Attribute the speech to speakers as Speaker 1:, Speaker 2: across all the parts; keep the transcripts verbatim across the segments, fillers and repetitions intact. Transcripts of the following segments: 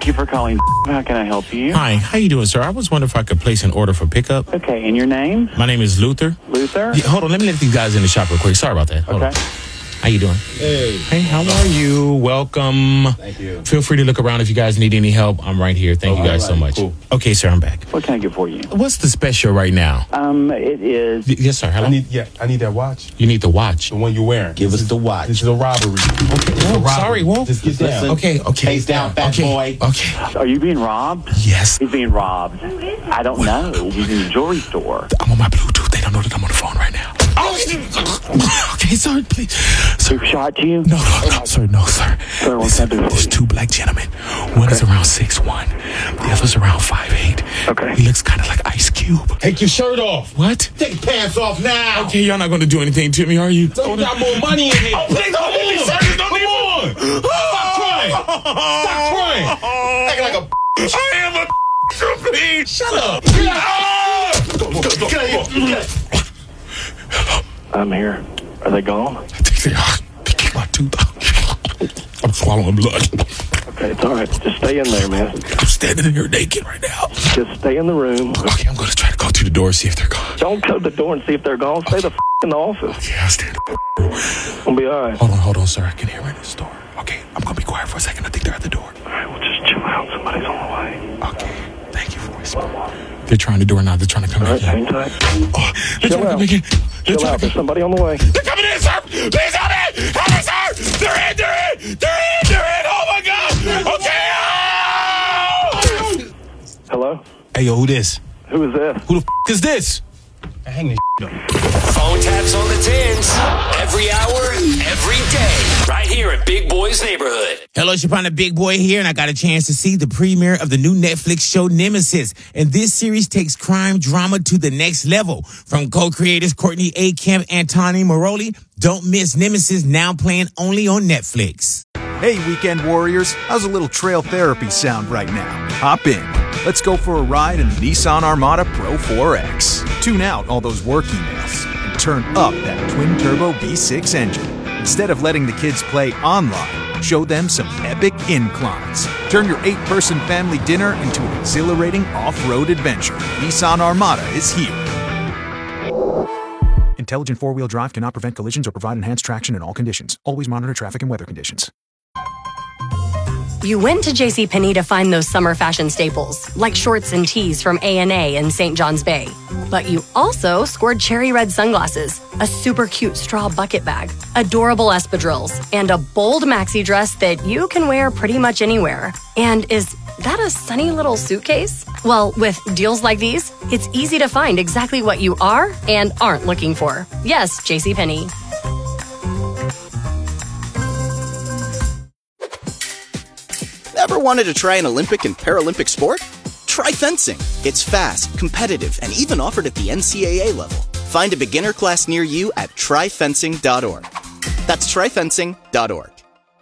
Speaker 1: Thank you for calling. How can I help you?
Speaker 2: Hi, how you doing, sir? I was wondering if I could place an order for pickup.
Speaker 1: Okay, and your name?
Speaker 2: My name is Luther.
Speaker 1: Luther?
Speaker 2: Yeah, hold on, let me let these guys in the shop real quick. Sorry about that. Hold
Speaker 1: okay.
Speaker 2: on. How you doing?
Speaker 3: Hey.
Speaker 2: Hey, how are you? Welcome.
Speaker 3: Thank you.
Speaker 2: Feel free to look around if you guys need any help. I'm right here. Thank
Speaker 3: Oh,
Speaker 2: you guys
Speaker 3: right.
Speaker 2: so much.
Speaker 3: Cool.
Speaker 2: Okay, sir, I'm back.
Speaker 1: What can I get for you?
Speaker 2: What's the special right now?
Speaker 1: Um, it is...
Speaker 2: Y- yes, sir. Hello?
Speaker 3: I need yeah, I need that watch.
Speaker 2: you need the watch.
Speaker 3: The one you're wearing.
Speaker 4: Give
Speaker 3: This
Speaker 4: us
Speaker 3: is-
Speaker 4: the watch.
Speaker 3: This is a robbery.
Speaker 2: Okay,
Speaker 3: It's a
Speaker 2: Whoa,
Speaker 3: robbery.
Speaker 2: sorry, Wolf.
Speaker 3: Just get down.
Speaker 4: Listen.
Speaker 2: Okay, okay.
Speaker 4: Face down, fat
Speaker 2: okay,
Speaker 4: boy.
Speaker 2: Okay.
Speaker 1: Are you being robbed?
Speaker 2: Yes.
Speaker 1: He's being robbed. I don't know. He's in the jewelry store.
Speaker 2: I'm on my Bluetooth. They don't know that I'm on the phone right now. Oh, okay, sorry, please. Sir,
Speaker 1: Who shot you?
Speaker 2: no, no, no, sir, no, sir.
Speaker 1: Sir, what can I do for
Speaker 2: There's
Speaker 1: you?
Speaker 2: two black gentlemen. One is around six one. The other's around five eight.
Speaker 1: Okay.
Speaker 2: He looks kind of like Ice Cube.
Speaker 3: Take your shirt off.
Speaker 2: What?
Speaker 3: Take your pants off now.
Speaker 2: Okay, y'all not going to do anything to me, are you?
Speaker 3: So you got more money in here.
Speaker 2: Oh, please don't leave me, sir. Just don't leave me.
Speaker 3: Come on. Stop crying. Stop crying. Acting like a
Speaker 2: I am a please.
Speaker 3: Shut up. Get out. Get out here. Get out.
Speaker 1: I'm here. Are they gone?
Speaker 2: I think they are. They kicked my tooth out. I'm swallowing blood.
Speaker 1: Okay, it's all right. Just stay in there, man.
Speaker 2: I'm standing here naked right now.
Speaker 1: Just stay in the room.
Speaker 2: Okay, I'm going to try to go to the door and see if they're gone.
Speaker 1: Don't go to the door and see if they're gone. Stay the f*** in the office.
Speaker 2: Yeah, I'll stand up.
Speaker 1: We'll be all right.
Speaker 2: Hold on, hold on, sir. I can hear him in the store. Okay, I'm going to be quiet for a second. I think they're at the door.
Speaker 1: All right, we'll just chill out. Somebody's on the way.
Speaker 2: Okay, thank you for whispering. They're trying the door now. They're trying to come
Speaker 1: All right,
Speaker 2: back in.
Speaker 1: hang tight.
Speaker 2: Oh, they're
Speaker 1: Chill
Speaker 2: trying to
Speaker 1: out.
Speaker 2: come back in. They're
Speaker 1: Chill
Speaker 2: trying
Speaker 1: out.
Speaker 2: to
Speaker 1: There's somebody on the way.
Speaker 2: They're coming in, sir! Please help me! Help me, sir! They're in! They're in! They're in! They're in! Oh, my God! Okay! Oh!
Speaker 1: Hello?
Speaker 3: Hey, yo, who this?
Speaker 1: Who is this?
Speaker 3: Who the f*** is this? Hang this up.
Speaker 5: Phone taps on the tens. Every hour, every day. Right here at Big Boy's Neighborhood.
Speaker 6: Hello, it's your partner Big Boy here, and I got a chance to see the premiere of the new Netflix show Nemesis. And this series takes crime drama to the next level. From co-creators Courtney A. Kemp and Tani Moroli, don't miss Nemesis, now playing only on Netflix.
Speaker 7: Hey, weekend warriors, how's a little trail therapy sound right now? Hop in. Let's go for a ride in the Nissan Armada Pro four X. Tune out all those work emails and turn up that twin-turbo V six engine. Instead of letting the kids play online, show them some epic inclines. Turn your eight-person family dinner into an exhilarating off-road adventure. Nissan Armada is here. Intelligent four-wheel drive cannot prevent collisions or provide enhanced traction in all conditions. Always monitor traffic and weather conditions.
Speaker 8: You went to JCPenney to find those summer fashion staples, like shorts and tees from A and A in Saint John's Bay. But you also scored cherry red sunglasses, a super cute straw bucket bag, adorable espadrilles, and a bold maxi dress that you can wear pretty much anywhere. And is that a sunny little suitcase? Well, with deals like these, it's easy to find exactly what you are and aren't looking for. Yes, JCPenney.
Speaker 9: Ever wanted to try an Olympic and Paralympic sport? Try fencing. It's fast, competitive, and even offered at the N C A A level. Find a beginner class near you at try fencing dot org. That's try fencing dot org.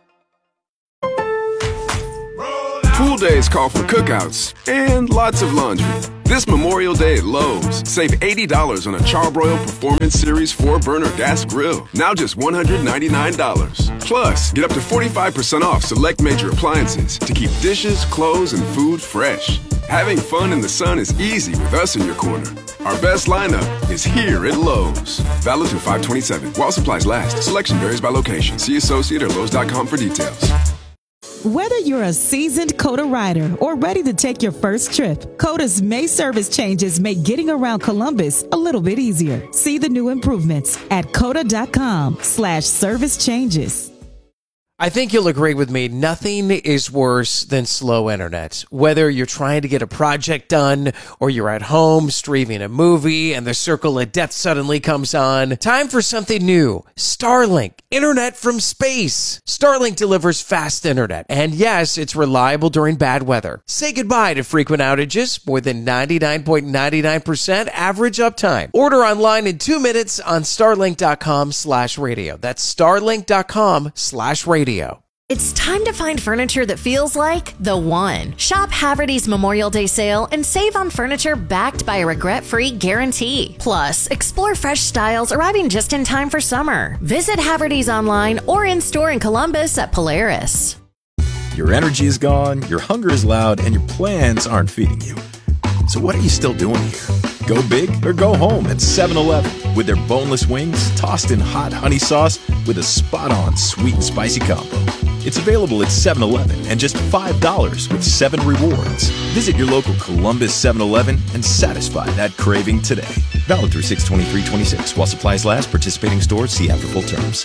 Speaker 10: Pool days call for cookouts and lots of laundry. This Memorial Day at Lowe's, save eighty dollars on a Charbroil Performance Series four burner gas grill. Now just one hundred ninety-nine dollars. Plus, get up to forty-five percent off select major appliances to keep dishes, clothes, and food fresh. Having fun in the sun is easy with us in your corner. Our best lineup is here at Lowe's. Valid through five twenty-seven. While supplies last. Selection varies by location. See associate or Lowe's dot com for details.
Speaker 11: Whether you're a seasoned Coda rider or ready to take your first trip, Coda's May service changes make getting around Columbus a little bit easier. See the new improvements at coda.com slash service changes.
Speaker 12: I think you'll agree with me, nothing is worse than slow internet. Whether you're trying to get a project done or you're at home streaming a movie and the circle of death suddenly comes on, time for something new. Starlink, internet from space. Starlink delivers fast internet, and yes, it's reliable during bad weather. Say goodbye to frequent outages, more than ninety-nine point nine nine percent average uptime. Order online in two minutes on starlink.com slash radio. That's starlink.com slash radio.
Speaker 13: It's time to find furniture that feels like the one. Shop Haverty's Memorial Day sale and save on furniture backed by a regret-free guarantee. Plus, explore fresh styles arriving just in time for summer. Visit Haverty's online or in-store in Columbus at Polaris.
Speaker 4: Your energy is gone, your hunger is loud, and your plans aren't feeding you. So what are you still doing here? Go big or go home at seven eleven with their boneless wings tossed in hot honey sauce with a spot-on sweet and spicy combo. It's available at seven eleven and just five dollars with seven rewards. Visit your local Columbus seven eleven and satisfy that craving today. Valid through six twenty-three twenty-six. While supplies last, participating stores, see after full terms.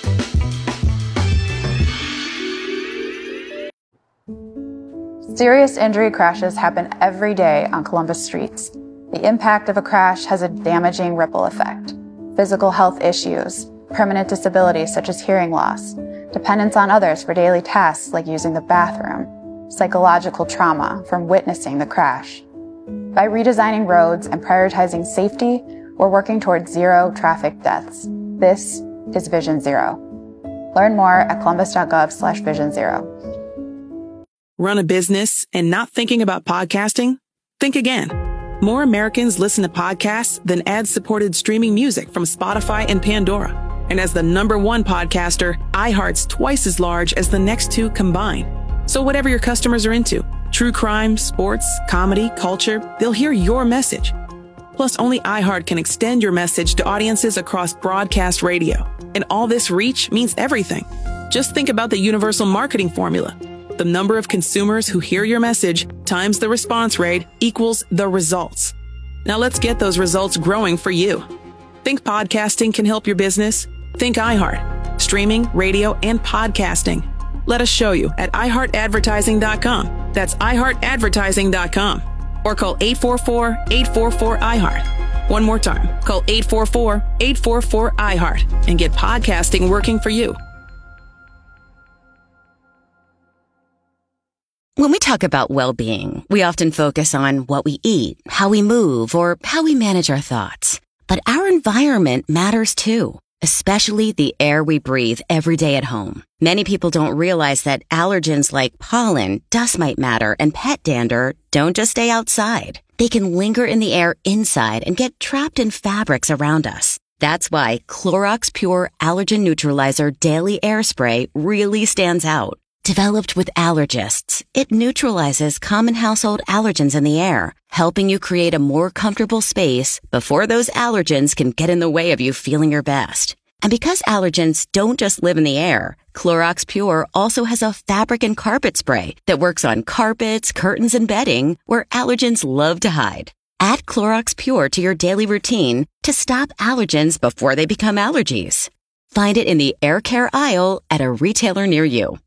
Speaker 14: Serious injury crashes happen every day on Columbus streets. The impact of a crash has a damaging ripple effect. Physical health issues, permanent disabilities such as hearing loss, dependence on others for daily tasks like using the bathroom, psychological trauma from witnessing the crash. By redesigning roads and prioritizing safety, we're working towards zero traffic deaths. This is Vision Zero. Learn more at columbus.gov slash vision zero.
Speaker 15: Run a business and not thinking about podcasting? Think again. More Americans listen to podcasts than ad-supported streaming music from Spotify and Pandora. And as the number one podcaster, iHeart's twice as large as the next two combined. So whatever your customers are into, true crime, sports, comedy, culture, they'll hear your message. Plus, only iHeart can extend your message to audiences across broadcast radio. And all this reach means everything. Just think about the universal marketing formula. The number of consumers who hear your message times the response rate equals the results. Now let's get those results growing for you. Think podcasting can help your business? Think iHeart. Streaming, radio, and podcasting. Let us show you at i heart advertising dot com. That's i heart advertising dot com. Or call eight four four, eight four four, I heart. One more time. Call eight four four, eight four four, I heart and get podcasting working for you.
Speaker 16: When we talk about well-being, we often focus on what we eat, how we move, or how we manage our thoughts. But our environment matters too, especially the air we breathe every day at home. Many people don't realize that allergens like pollen, dust mite matter, and pet dander don't just stay outside. They can linger in the air inside and get trapped in fabrics around us. That's why Clorox Pure Allergen Neutralizer Daily Air Spray really stands out. Developed with allergists, it neutralizes common household allergens in the air, helping you create a more comfortable space before those allergens can get in the way of you feeling your best. And because allergens don't just live in the air, Clorox Pure also has a fabric and carpet spray that works on carpets, curtains, and bedding where allergens love to hide. Add Clorox Pure to your daily routine to stop allergens before they become allergies. Find it in the air care aisle at a retailer near you.